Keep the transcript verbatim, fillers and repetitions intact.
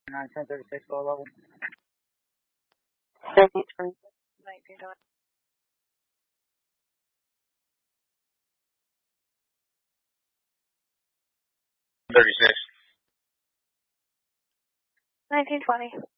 nine ten thirty-six, low level. nineteen twenty. thirty-six. nineteen twenty.